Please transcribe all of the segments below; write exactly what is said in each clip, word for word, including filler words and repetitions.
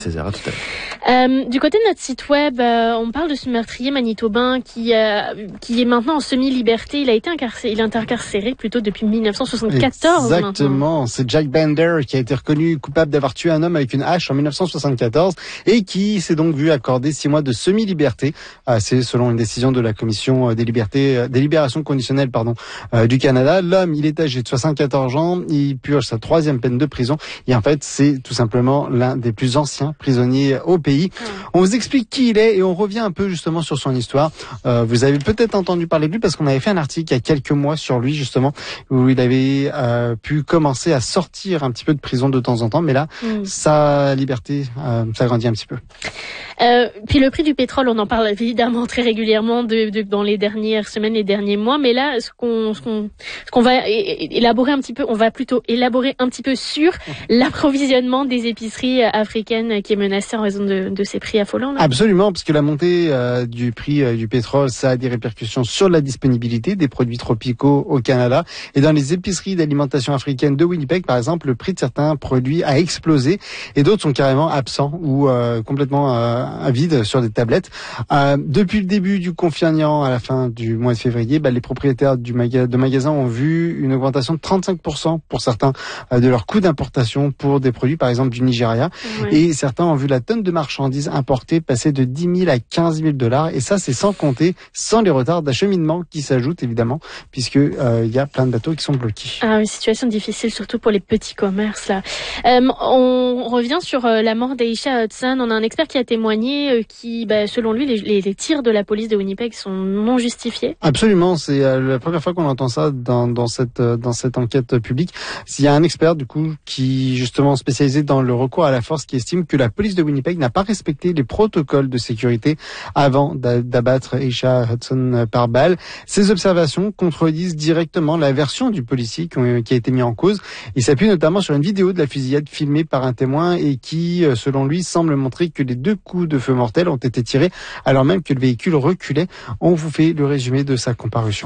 seize heures, à tout à l'heure. Euh, du côté de notre site web, euh, on parle de ce meurtrier manitobain qui euh, qui est maintenant en semi-liberté. Il a été incarcéré, il est incarcéré plutôt depuis dix-neuf cent soixante-quatorze. Exactement, maintenant. C'est Jack Bender qui a été reconnu coupable d'avoir tué un homme avec une hache en dix-neuf cent soixante-quatorze et qui s'est donc vu accorder six mois de semi-liberté. Euh, c'est selon une décision de la Commission des libertés, euh, des libérations conditionnelles, pardon, euh, du Canada. L'homme, il est âgé de soixante-quatorze ans, il purge sa troisième peine de prison et en fait, c'est tout simplement l'un des plus anciens prisonniers au pays. On vous explique qui il est et on revient un peu justement sur son histoire. Euh, vous avez peut-être entendu parler de lui parce qu'on avait fait un article il y a quelques mois sur lui justement où il avait euh, pu commencer à sortir un petit peu de prison de temps en temps, mais là, mm. sa liberté euh, s'agrandit un petit peu. Euh, puis le prix du pétrole, on en parle évidemment très régulièrement de, de, dans les dernières semaines, les derniers mois, mais là, ce qu'on, ce qu'on, ce qu'on va élaborer un petit peu, on va plutôt élaborer un petit peu sur l'approvisionnement des épiceries africaines qui est menacé en raison de, de ces prix affolants. Là. Absolument, parce que la montée euh, du prix euh, du pétrole, ça a des répercussions sur la disponibilité des produits tropicaux au Canada. Et dans les épiceries d'alimentation africaine de Winnipeg, par exemple, le prix de certains produits a explosé et d'autres sont carrément absents ou euh, complètement euh, vide sur des tablettes. Euh, depuis le début du confinement à la fin du mois de février, bah, les propriétaires du maga- de magasins ont vu une augmentation de trente-cinq pour cent pour certains euh, de leur coût d'importation pour des produits par exemple du Nigeria. Oui. Et certains ont vu la tonne de marchandises importées passer de dix mille à quinze mille dollars. Et ça, c'est sans compter, sans les retards d'acheminement qui s'ajoutent évidemment, puisque euh, il y a plein de bateaux qui sont bloqués. Ah, une situation difficile, surtout pour les petits commerces là. Euh, on revient sur euh, la mort d'Aisha Hudson. On a un expert qui a témoigné qui, bah, selon lui, les, les, les tirs de la police de Winnipeg sont non justifiés. Absolument, c'est euh, la première fois qu'on entend ça dans, dans cette euh, dans cette enquête publique. Il y a un expert du coup qui justement spécialisé dans le recours à la force qui estime que la police de Winnipeg n'a pas respecté les protocoles de sécurité avant d'abattre Aisha Hudson par balle. Ces observations contredisent directement la version du policier qui, ont, qui a été mis en cause. Il s'appuie notamment sur une vidéo de la fusillade filmée par un témoin et qui, selon lui, semble montrer que les deux coups de feu mortels ont été tirés alors même que le véhicule reculait. On vous fait le résumé de sa comparution.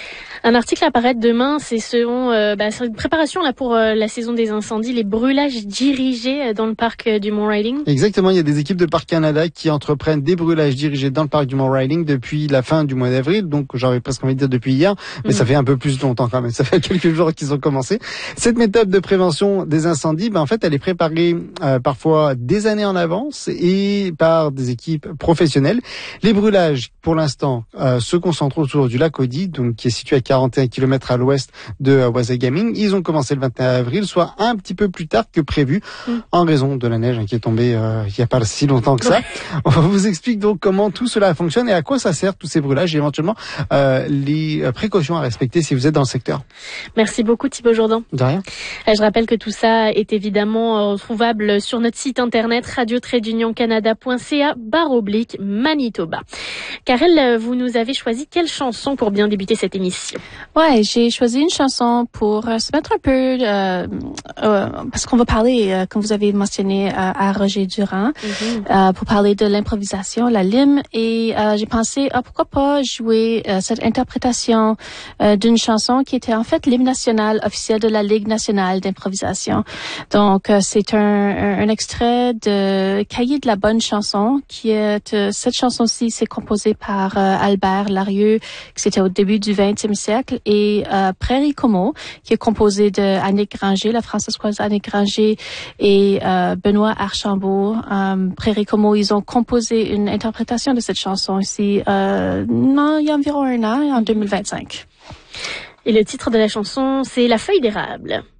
Un article à paraître demain, c'est selon euh, bah, c'est une préparation là pour euh, la saison des incendies, les brûlages dirigés dans le parc euh, du Mont Riding. Exactement, il y a des équipes de Parc Canada qui entreprennent des brûlages dirigés dans le parc du Mont Riding depuis la fin du mois d'avril, donc j'aurais presque envie de dire depuis hier, mais mmh. ça fait un peu plus longtemps quand même, ça fait quelques jours qu'ils ont commencé. Cette méthode de prévention des incendies, ben, en fait, elle est préparée euh, parfois des années en avance et par des équipes professionnelles. Les brûlages, pour l'instant, euh, se concentrent autour du lac Odie, donc qui est situé à quarante et un kilomètres à l'ouest de Wasagaming. Ils ont commencé le vingt et un avril, soit un petit peu plus tard que prévu, mmh. en raison de la neige hein, qui est tombée euh, il n'y a pas si longtemps que ça. On vous explique donc comment tout cela fonctionne et à quoi ça sert, tous ces brûlages, et éventuellement euh, les précautions à respecter si vous êtes dans le secteur. Merci beaucoup Thibaut Jourdan. De rien. Je rappelle que tout ça est évidemment trouvable sur notre site internet radio tiret union canada point c a barre oblique Manitoba. Karel, vous nous avez choisi quelle chanson pour bien débuter cette émission? Ouais, j'ai choisi une chanson pour euh, se mettre un peu, euh, euh, parce qu'on va parler, euh, comme vous avez mentionné, euh, à Roger Durand, mm-hmm. euh, pour parler de l'improvisation, la lime, et euh, j'ai pensé, ah, pourquoi pas jouer euh, cette interprétation euh, d'une chanson qui était en fait l'hymne national officiel de la Ligue nationale d'improvisation. Donc, euh, c'est un, un, un extrait de Cahier de la bonne chanson, qui est, euh, cette chanson-ci, c'est composé par euh, Albert Larieux, qui c'était au début du vingtième siècle, et euh, Prairie Como, qui est composé de Annick Granger, la française Annick Granger, et euh, Benoît Archambault. Euh, Prairie Como, ils ont composé une interprétation de cette chanson ici, euh, non, il y a environ un an, en deux mille vingt-cinq. Et le titre de la chanson, c'est La feuille d'érable.